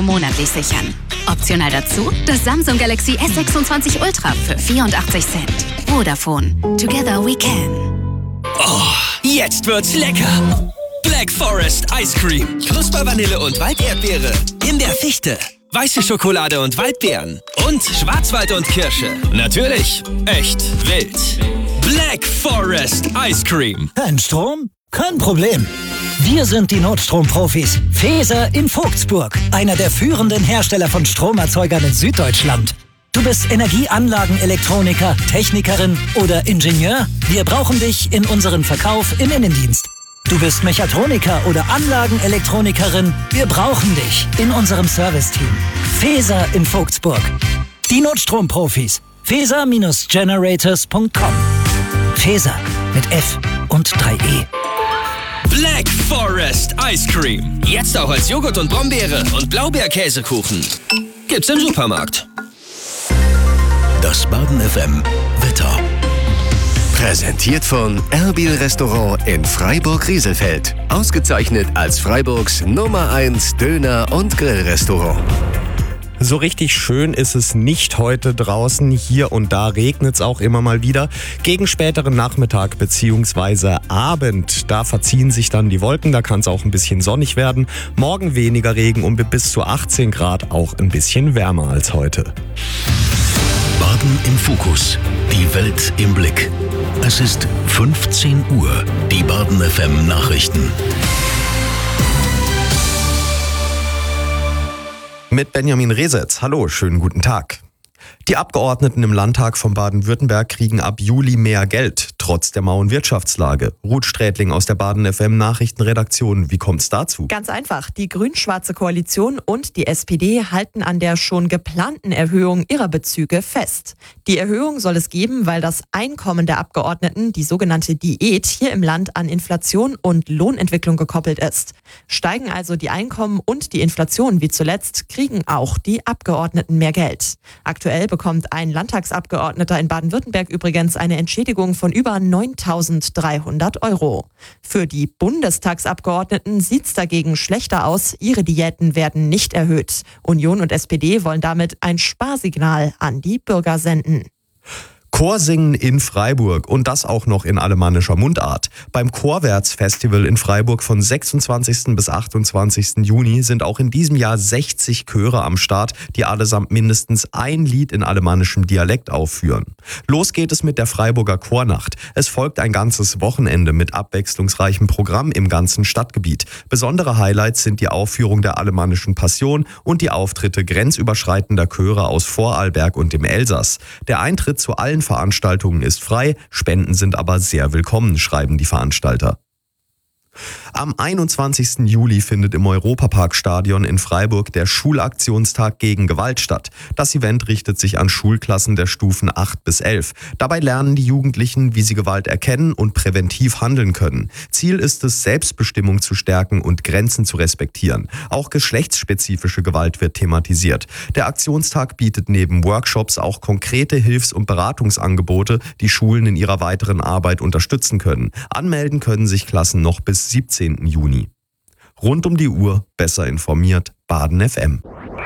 monatlich sichern. Optional dazu das Samsung Galaxy S26 Ultra für 84 Cent. Vodafone. Together we can. Oh, jetzt wird's lecker. Black Forest Ice Cream. Knusper Vanille und Walderdbeere. In der Fichte. Weiße Schokolade und Waldbeeren. Und Schwarzwald und Kirsche. Natürlich echt wild. Black Forest Ice Cream. Kein Strom? Kein Problem. Wir sind die Notstromprofis. Feser in Vogtsburg. Einer der führenden Hersteller von Stromerzeugern in Süddeutschland. Du bist Energieanlagenelektroniker, Technikerin oder Ingenieur? Wir brauchen dich in unserem Verkauf im Innendienst. Du bist Mechatroniker oder Anlagenelektronikerin? Wir brauchen dich in unserem Serviceteam. Feser in Vogtsburg. Die Notstromprofis. feser-generators.com. Feser mit F und 3E. Black Forest Ice Cream. Jetzt auch als Joghurt und Brombeere und Blaubeerkäsekuchen. Gibt's im Supermarkt. Das Baden FM Wetter. Präsentiert von Erbil Restaurant in Freiburg-Rieselfeld. Ausgezeichnet als Freiburgs Nummer 1 Döner- und Grillrestaurant. So richtig schön ist es nicht heute draußen. Hier und da regnet es auch immer mal wieder. Gegen späteren Nachmittag bzw. Abend, da verziehen sich dann die Wolken. Da kann es auch ein bisschen sonnig werden. Morgen weniger Regen und bis zu 18 Grad auch ein bisschen wärmer als heute. Baden im Fokus. Die Welt im Blick. Es ist 15 Uhr. Die Baden FM Nachrichten. Mit Benjamin Resetz. Hallo, schönen guten Tag. Die Abgeordneten im Landtag von Baden-Württemberg kriegen ab Juli mehr Geld, trotz der mauen Wirtschaftslage. Ruth Strätling aus der Baden FM Nachrichtenredaktion. Wie kommt's dazu? Ganz einfach. Die grün-schwarze Koalition und die SPD halten an der schon geplanten Erhöhung ihrer Bezüge fest. Die Erhöhung soll es geben, weil das Einkommen der Abgeordneten, die sogenannte Diät, hier im Land an Inflation und Lohnentwicklung gekoppelt ist. Steigen also die Einkommen und die Inflation wie zuletzt, kriegen auch die Abgeordneten mehr Geld. Aktuell bekommt ein Landtagsabgeordneter in Baden-Württemberg übrigens eine Entschädigung von über 9.300 €. Für die Bundestagsabgeordneten sieht's dagegen schlechter aus. Ihre Diäten werden nicht erhöht. Union und SPD wollen damit ein Sparsignal an die Bürger senden. Chorsingen in Freiburg und das auch noch in alemannischer Mundart. Beim Chorwärts-Festival in Freiburg von 26. bis 28. Juni sind auch in diesem Jahr 60 Chöre am Start, die allesamt mindestens ein Lied in alemannischem Dialekt aufführen. Los geht es mit der Freiburger Chornacht. Es folgt ein ganzes Wochenende mit abwechslungsreichem Programm im ganzen Stadtgebiet. Besondere Highlights sind die Aufführung der alemannischen Passion und die Auftritte grenzüberschreitender Chöre aus Vorarlberg und dem Elsass. Der Eintritt zu allen Veranstaltungen ist frei, Spenden sind aber sehr willkommen, schreiben die Veranstalter. Am 21. Juli findet im Europaparkstadion in Freiburg der Schulaktionstag gegen Gewalt statt. Das Event richtet sich an Schulklassen der Stufen 8 bis 11. Dabei lernen die Jugendlichen, wie sie Gewalt erkennen und präventiv handeln können. Ziel ist es, Selbstbestimmung zu stärken und Grenzen zu respektieren. Auch geschlechtsspezifische Gewalt wird thematisiert. Der Aktionstag bietet neben Workshops auch konkrete Hilfs- und Beratungsangebote, die Schulen in ihrer weiteren Arbeit unterstützen können. Anmelden können sich Klassen noch bis 17. Juni. Rund um die Uhr, besser informiert, Baden FM.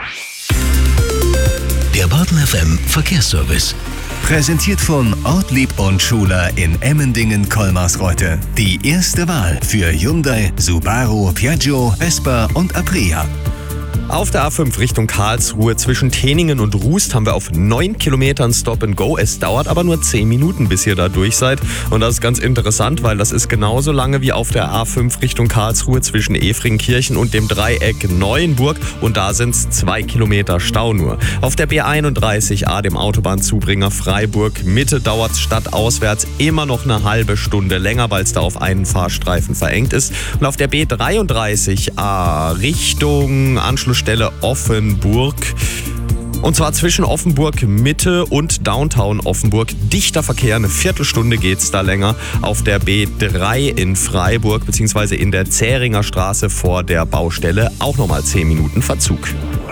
Der Baden FM Verkehrsservice. Präsentiert von Ortlieb und Schuler in Emmendingen-Kolmarsreuth. Die erste Wahl für Hyundai, Subaru, Piaggio, Vespa und Aprilia. Auf der A5 Richtung Karlsruhe zwischen Teningen und Rust haben wir auf 9 Kilometern Stop and Go. Es dauert aber nur 10 Minuten, bis ihr da durch seid. Und das ist ganz interessant, weil das ist genauso lange wie auf der A5 Richtung Karlsruhe zwischen Efringkirchen und dem Dreieck Neuenburg. Und da sind es 2 Kilometer Stau nur. Auf der B31A, dem Autobahnzubringer Freiburg Mitte, dauert es stadtauswärts immer noch eine halbe Stunde länger, weil es da auf einen Fahrstreifen verengt ist. Und auf der B33A Richtung Anschlussstelle Offenburg. Und zwar zwischen Offenburg Mitte und Downtown Offenburg. Dichter Verkehr, eine Viertelstunde geht's da länger. Auf der B3 in Freiburg bzw. in der Zähringer Straße vor der Baustelle auch nochmal 10 Minuten Verzug.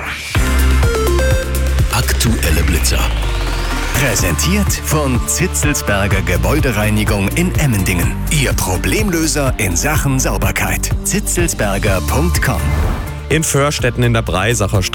Aktuelle Blitzer. Präsentiert von Zitzelsberger Gebäudereinigung in Emmendingen. Ihr Problemlöser in Sachen Sauberkeit. zitzelsberger.com. In Förstetten in der Breisacher